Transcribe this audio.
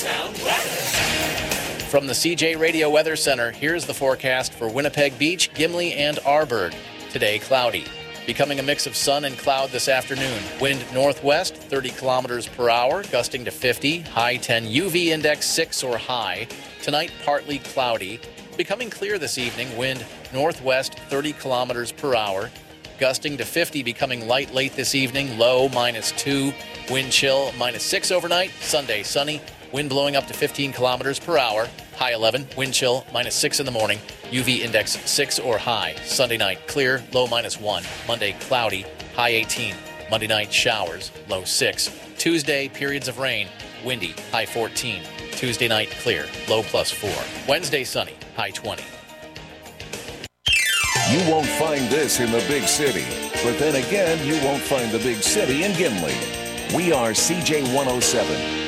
Sound weather. From the CJ Radio Weather Center, here's the forecast for Winnipeg Beach, Gimli, and Arborg. Today, cloudy. Becoming a mix of sun and cloud this afternoon. Wind northwest, 30 kilometers per hour, gusting to 50. High 10, UV index 6 or high. Tonight, partly cloudy. Becoming clear this evening. Wind northwest, 30 kilometers per hour, gusting to 50. Becoming light late this evening. Low -2. Wind chill -6 overnight. Sunday, sunny. Wind blowing up to 15 kilometers per hour. High 11. Wind chill -6 in the morning. UV index 6 or high. Sunday night, clear, low -1. Monday, cloudy, high 18. Monday night, showers, low 6. Tuesday, periods of rain, windy, high 14. Tuesday night, clear, low +4. Wednesday, sunny, high 20. You won't find this in the big city, but then again, you won't find the big city in Gimli. We are CJ 107.